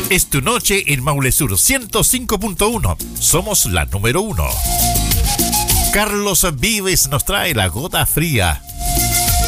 Es tu noche en Maule Sur 105.1. Somos la número 1. Carlos Vives nos trae la gota fría.